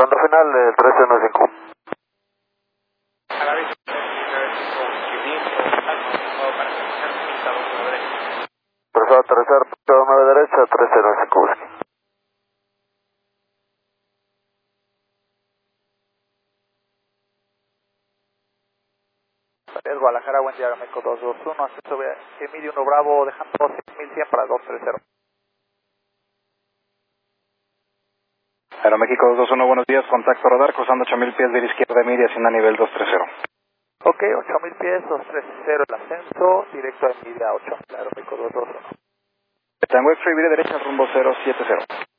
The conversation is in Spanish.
Ronda final, 1315. Persona aterrizar, 9 derecha, 1395 Whisky. Es Guadalajara, buen día, México 221, acceso Emilio 1 Bravo, dejando 6100 para 230. Aeroméxico 221, buenos días, contacto radar, cruzando 8000 pies de la izquierda media, haciendo a nivel 230. Ok, 8000 pies, 230 el ascenso, directo a Emilia 8000, Aeroméxico 221. Tango X-Ray, vire derecha, rumbo 070.